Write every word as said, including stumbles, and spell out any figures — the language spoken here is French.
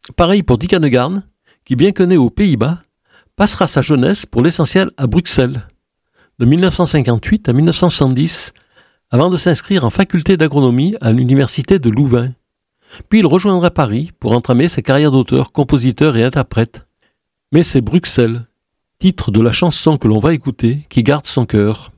Pareil pour Dick Annegarn, qui bien que né aux Pays-Bas, passera sa jeunesse pour l'essentiel à Bruxelles, de dix-neuf cent cinquante-huit à dix-neuf cent soixante-dix, avant de s'inscrire en faculté d'agronomie à l'université de Louvain. Puis il rejoindra Paris pour entamer sa carrière d'auteur, compositeur et interprète. Mais c'est Bruxelles, titre de la chanson que l'on va écouter, qui garde son cœur.